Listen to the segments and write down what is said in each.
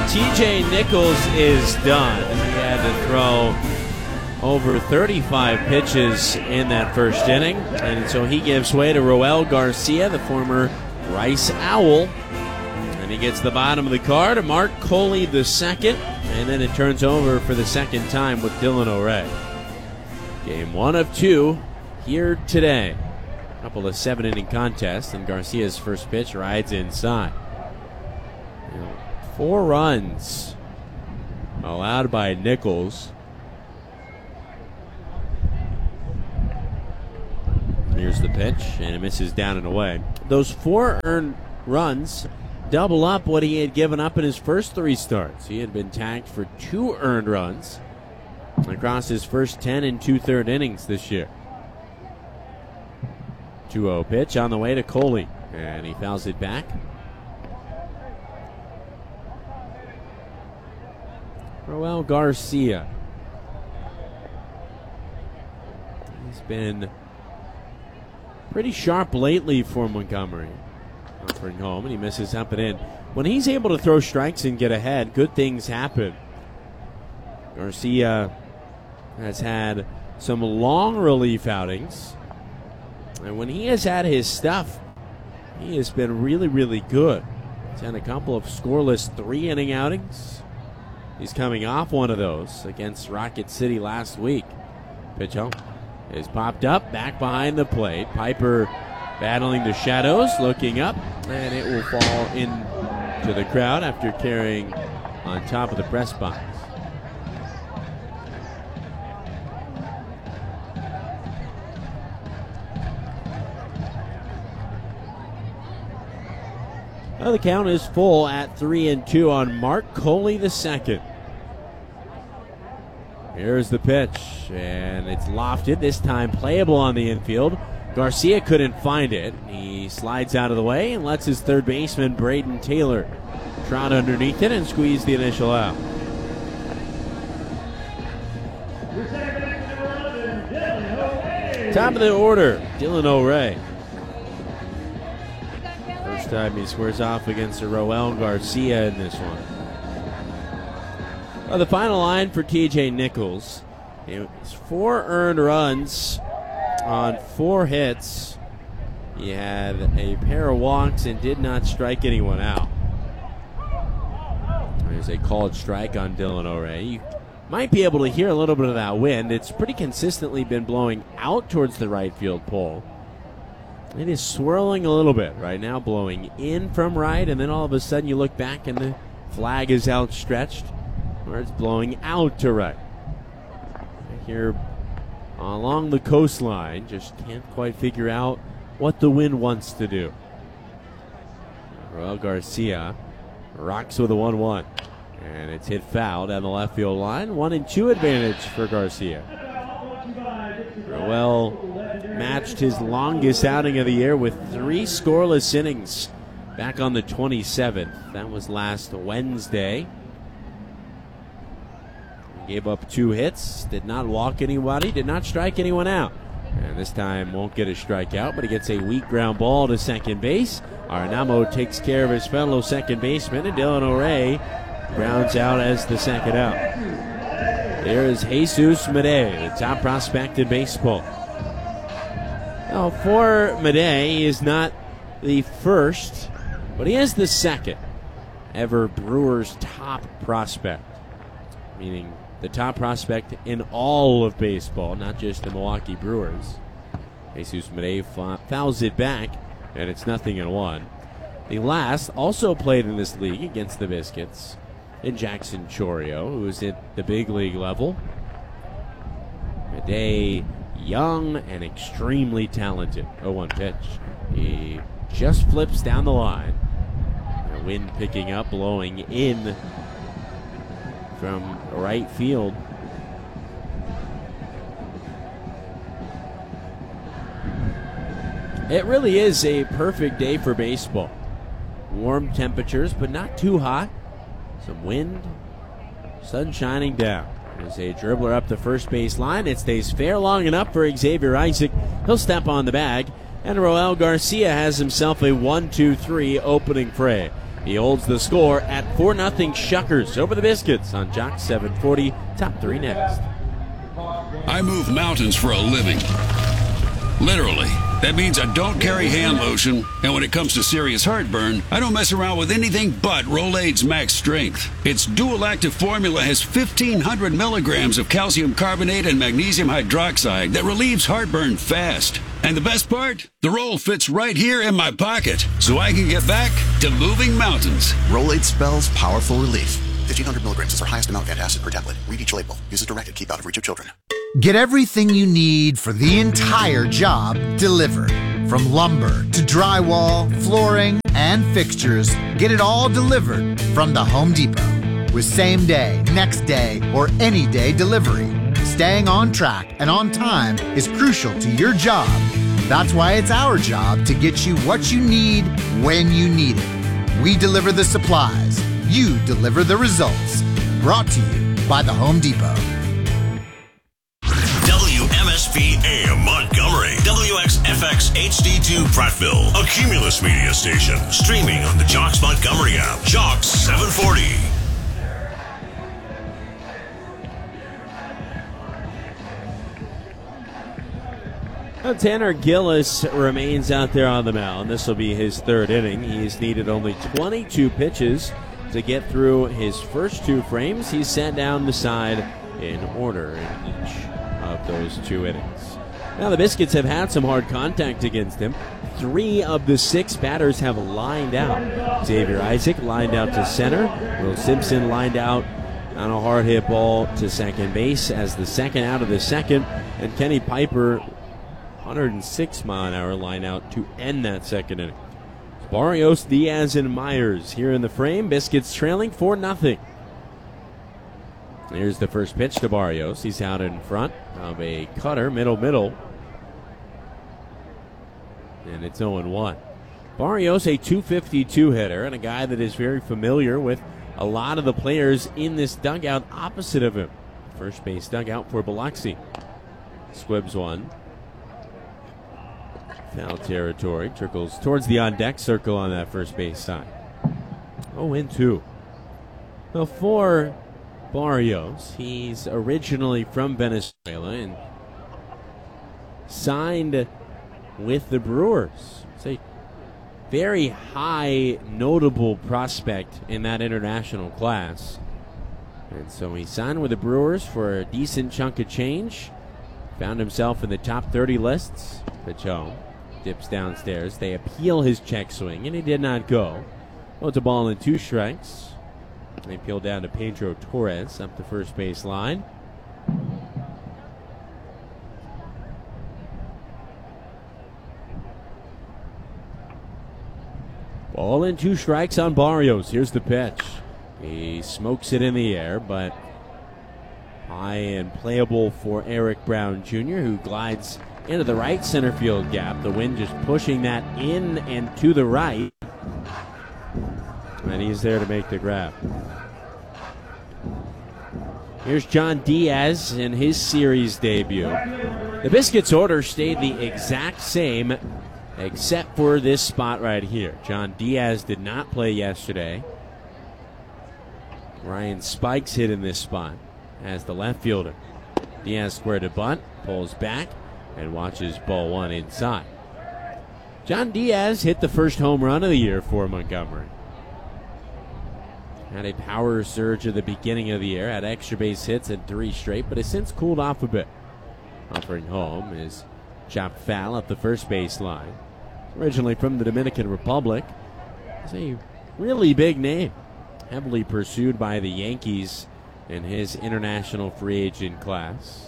TJ Nichols is done. He had to throw over 35 pitches in that first inning, and so he gives way to Roel Garcia, the former Rice Owl, and he gets the bottom of the card to Mark Coley the second, and then it turns over for the second time with Dylan O'Ray. Game 1 of 2 here today. A couple of 7-inning contests, and Garcia's first pitch rides inside. 4 runs allowed by Nichols. Here's the pitch, and it misses down and away. Those 4 earned runs double up what he had given up in his first 3 starts. He had been tagged for 2 earned runs across his first 10 and 2/3 innings this year. 2-0 pitch on the way to Coley, and he fouls it back. Roel Garcia. He's been pretty sharp lately for Montgomery. Offering home, and he misses up and in. When he's able to throw strikes and get ahead, good things happen. Garcia has had some long relief outings, and when he has had his stuff, he has been really, really good. He's had a couple of scoreless 3-inning outings. He's coming off one of those against Rocket City last week. Pitch home is popped up, back behind the plate. Piper battling the shadows, looking up, and it will fall into the crowd after carrying on top of the press box. Well, the count is full at 3-2 on Mark Coley II. Here's the pitch, and it's lofted, this time playable on the infield. Garcia couldn't find it. He slides out of the way and lets his third baseman, Braden Taylor, trot underneath it and squeeze the initial out. Top of the order, Dylan O'Ray. First time he squares off against a Roel Garcia in this one. Well, the final line for TJ Nichols. It's 4 earned runs on 4 hits. He had a pair of walks and did not strike anyone out. There's a called strike on Dylan O'Ray. You might be able to hear a little bit of that wind. It's pretty consistently been blowing out towards the right field pole. It is swirling a little bit right now, blowing in from right, and then all of a sudden you look back and the flag is outstretched, or it's blowing out to right. Here along the coastline, just can't quite figure out what the wind wants to do. Roel Garcia rocks with a 1-1, and it's hit foul down the left field line. 1-2 advantage for Garcia. Roel matched his longest outing of the year with 3 scoreless innings back on the 27th. That was last Wednesday. He gave up 2 hits, did not walk anybody, did not strike anyone out. And this time won't get a strikeout, but he gets a weak ground ball to second base. Arenamo takes care of his fellow second baseman, and Dylan O'Ray grounds out as the second out. There is Jesus Medey, the top prospect in baseball. Now, for Medey, he is not the first, but he is the second ever Brewers top prospect, meaning the top prospect in all of baseball, not just the Milwaukee Brewers. Jesus Medey fouls it back, and it's 0-1. The last also played in this league against the Biscuits, and Jackson Chorio, who is at the big league level. Medey, young and extremely talented. 0-1 pitch. He just flips down the line. The wind picking up, blowing in from right field. It really is a perfect day for baseball. Warm temperatures, but not too hot. Some wind, sun shining down. There's a dribbler up the first base line. It stays fair long enough for Xavier Isaac. He'll step on the bag, and Roel Garcia has himself a 1-2-3 opening fray. He holds the score at 4-0 Shuckers over the Biscuits on Jock 740. Top 3 next. I move mountains for a living. Literally. That means I don't carry hand lotion, and when it comes to serious heartburn, I don't mess around with anything but Rolaids Max Strength. Its dual-active formula has 1,500 milligrams of calcium carbonate and magnesium hydroxide that relieves heartburn fast. And the best part? The roll fits right here in my pocket, so I can get back to moving mountains. Rolaids spells powerful relief. 1,500 milligrams is our highest amount of antacid per tablet. Read each label. Use as directed. Keep out of reach of children. Get everything you need for the entire job delivered. From lumber to drywall, flooring, and fixtures, get it all delivered from the Home Depot. With same day, next day, or any day delivery. Staying on track and on time is crucial to your job. That's why it's our job to get you what you need when you need it. We deliver the supplies. You deliver the results. Brought to you by the Home Depot. WMSP AM Montgomery, WXFX HD2 Prattville, a Cumulus media station, streaming on the Jocks Montgomery app. Jocks 740. Tanner Gillis remains out there on the mound. This will be his third inning. He's needed only 22 pitches to get through his first 2 frames. He's sat down the side in order in each of those 2 innings. Now the Biscuits have had some hard contact against him. 3 of the 6 batters have lined out. Xavier Isaac lined out to center. Will Simpson lined out on a hard hit ball to second base as the second out of the second. And Kenny Piper, 106-mile-an-hour line out to end that second inning. Barrios, Diaz, and Myers here in the frame. Biscuits trailing 4-0. Here's the first pitch to Barrios. He's out in front of a cutter, middle. And it's 0-1. Barrios, a .252 hitter, and a guy that is very familiar with a lot of the players in this dugout opposite of him. First base dugout for Biloxi. Squibs one. Foul territory. Trickles towards the on-deck circle on that first base side. 0-2. For Barrios, he's originally from Venezuela and signed with the Brewers. It's a very high, notable prospect in that international class. And so he signed with the Brewers for a decent chunk of change. Found himself in the top 30 lists. Pitch home. Dips downstairs. They appeal his check swing, and he did not go. Well, it's a ball and 2 strikes. They peel down to Pedro Torres up the first base line. Ball and 2 strikes on Barrios. Here's the pitch. He smokes it in the air, but high and playable for Eric Brown Jr., who glides into the right center field gap. The wind just pushing that in and to the right. And he's there to make the grab. Here's John Diaz in his series debut. The Biscuits' order stayed the exact same except for this spot right here. John Diaz did not play yesterday. Ryan Spikes hit in this spot as the left fielder. Diaz squared to bunt, pulls back, and watches ball 1 inside. John Diaz hit the first home run of the year for Montgomery. Had a power surge at the beginning of the year, had extra base hits at 3 straight, but has since cooled off a bit. Offering home is chopped foul at the first base line. Originally from the Dominican Republic, he's a really big name. Heavily pursued by the Yankees in his international free agent class.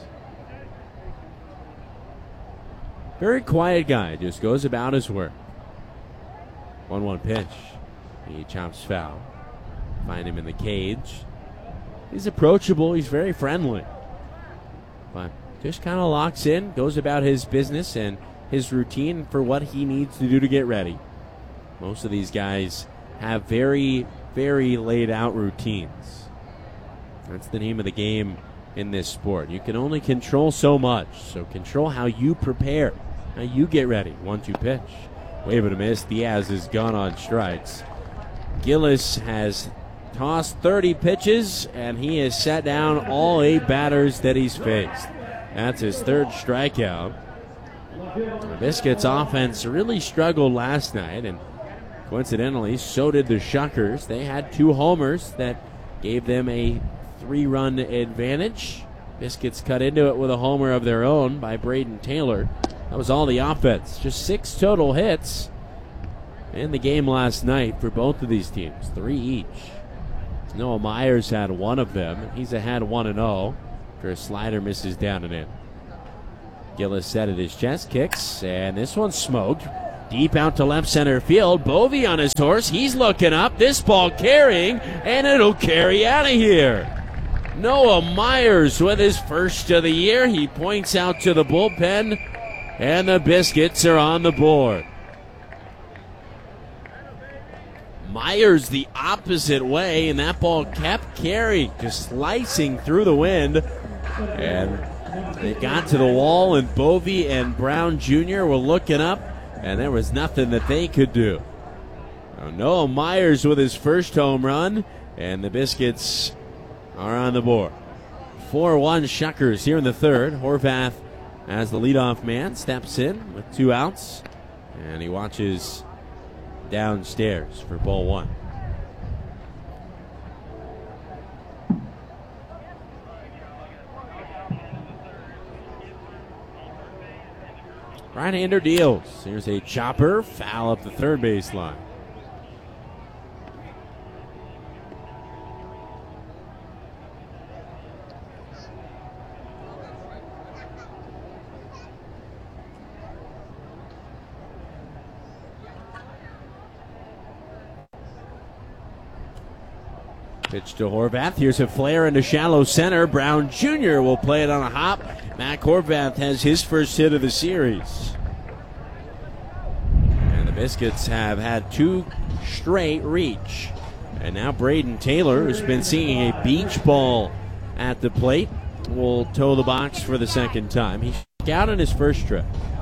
Very quiet guy, just goes about his work. 1-1 pitch. He chops foul. Find him in the cage. He's approachable, he's very friendly. But just kind of locks in, goes about his business and his routine for what he needs to do to get ready. Most of these guys have very, very laid out routines. That's the name of the game in this sport. You can only control so much, so control how you prepare, how you get ready. 1-2 pitch. Wave and a miss. Diaz is gone on strikes. Gillis has tossed 30 pitches, and he has set down all 8 batters that he's faced. That's his 3rd strikeout. The Biscuits offense really struggled last night, and coincidentally, so did the Shuckers. They had 2 homers that gave them a 3-run advantage. Biscuits cut into it with a homer of their own by Braden Taylor. That was all the offense. Just 6 total hits in the game last night for both of these teams, 3 each. Noah Myers had 1 of them. He's had 1-0 after a slider misses down and in. Gillis set at his chest, kicks, and this one's smoked. Deep out to left center field. Bovee on his horse. He's looking up. This ball carrying, and it'll carry out of here. Noah Myers with his first of the year. He points out to the bullpen, and the Biscuits are on the board. Myers the opposite way, and that ball kept carrying, just slicing through the wind. And they got to the wall, and Bovee and Brown Jr. were looking up, and there was nothing that they could do. Noah Myers with his first home run, and the Biscuits are on the board. 4-1 Shuckers here in the 3rd. Horvath, as the leadoff man, steps in with 2 outs, and he watches downstairs for ball 1. Right-hander deals. Here's a chopper, foul up the 3rd baseline. Pitch to Horvath. Here's a flare into shallow center. Brown Jr. will play it on a hop. Mac Horvath has his first hit of the series. And the Biscuits have had 2 straight reach. And now Braden Taylor, who's been seeing a beach ball at the plate, will toe the box for the 2nd time. He struck out on his first trip.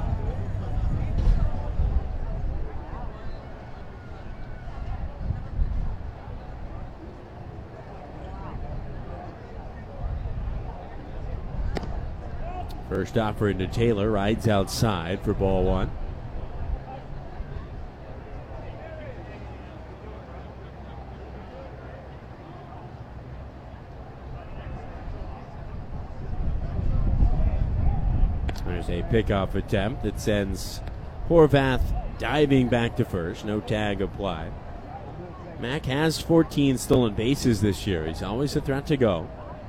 First offering to Taylor, rides outside for ball 1. There's a pickoff attempt that sends Horvath diving back to first. No tag applied. Mac has 14 stolen bases this year. He's always a threat to go.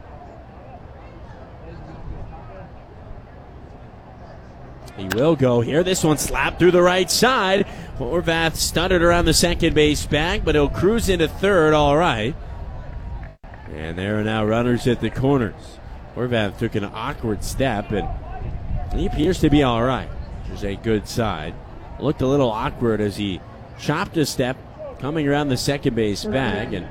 He will go here. This one slapped through the right side. Horvath stuttered around the second base bag, but he'll cruise into 3rd all right. And there are now runners at the corners. Horvath took an awkward step, and he appears to be all right, which is a good side. Looked a little awkward as he chopped a step coming around the second base bag, and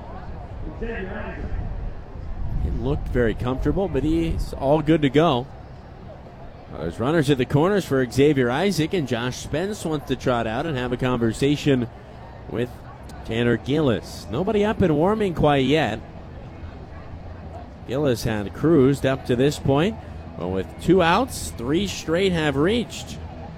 it looked very comfortable, but he's all good to go. There's runners at the corners for Xavier Isaac, and Josh Spence wants to trot out and have a conversation with Tanner Gillis. Nobody up and warming quite yet. Gillis had cruised up to this point, but with 2 outs, 3 straight have reached.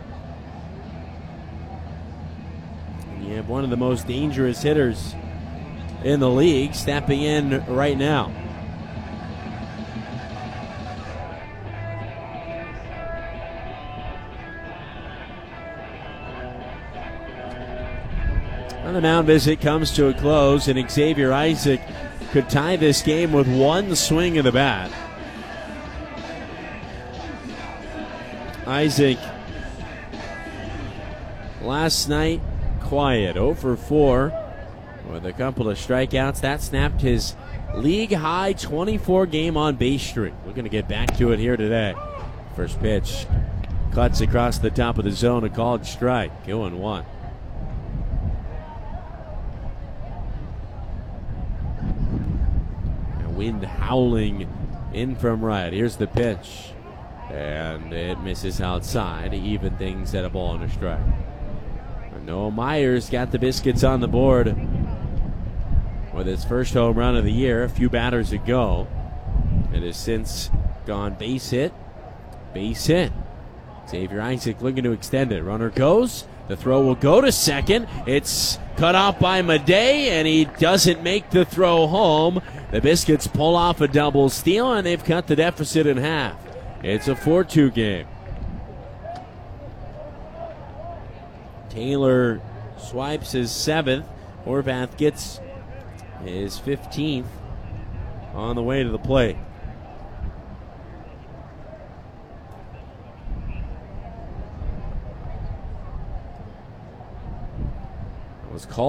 And you have one of the most dangerous hitters in the league stepping in right now. The mound visit comes to a close, and Xavier Isaac could tie this game with 1 swing of the bat. Isaac last night quiet, 0 for 4 with a couple of strikeouts. That snapped his league high 24 game on base streak. We're going to get back to it here today. First pitch cuts across the top of the zone, a called strike, 0-1. Wind howling in from right. Here's the pitch, and it misses outside to even things at a ball and a strike. Noah Myers got the Biscuits on the board with his first home run of the year a few batters ago. It has since gone base hit. Xavier Isaac looking to extend it. Runner goes. The throw will go to second. It's cut off by Madej, and he doesn't make the throw home. The Biscuits pull off a double steal, and they've cut the deficit in half. It's a 4-2 game. Taylor swipes his 7th. Horvath gets his 15th on the way to the plate. It was called.